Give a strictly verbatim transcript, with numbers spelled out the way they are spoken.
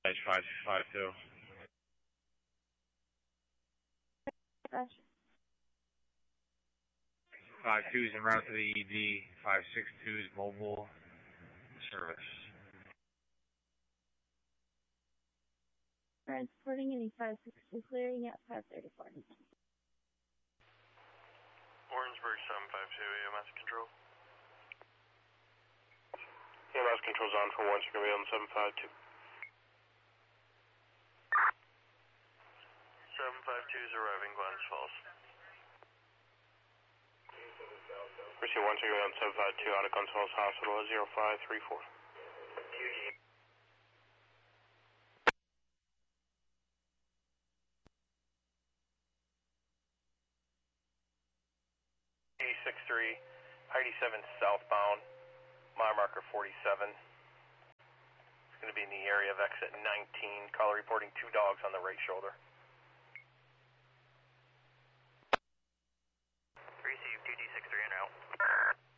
five five two. Gotcha. Five two's en route to the E D. Five six two's mobile service. Transporting any five six two, clearing at five thirty-four. Orangeburg seven five two, E M S control. E M S control's on for once, you're going to be on seven five two. seven five two's arriving, Glens Falls. Receive once, you're going to be on seven five two out of Glens Falls Hospital, zero five three four. eight six three, Heidi seven southbound, mile marker forty-seven. It's going to be in the area of exit nineteen. Caller reporting two dogs on the right shoulder.